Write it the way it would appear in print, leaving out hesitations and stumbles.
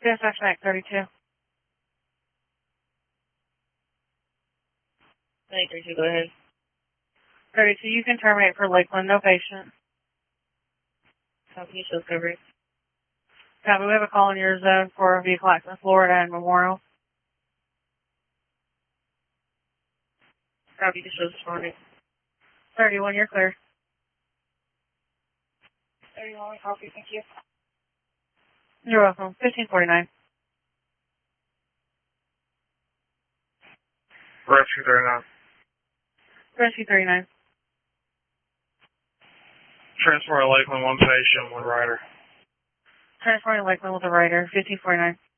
Dispatch Mac 32. 32, go ahead. 32, you can terminate for Lakeland, no patient. Copy, shows coverage. Copy, we have a call in your zone for a vehicle accident in Florida and Memorial. Copy, this shows responding. 31, you're clear. 31, copy, thank you. You're welcome. 1549. Rescue 39. Rescue 39. Transfer to Lakeland, one patient, one rider. Transporting Lakeland with a rider, 1549.